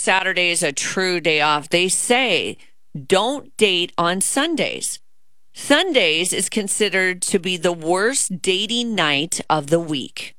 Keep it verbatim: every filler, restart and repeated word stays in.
Saturday is a true day off. They say don't date on Sundays. Sundays is considered to be the worst dating night of the week.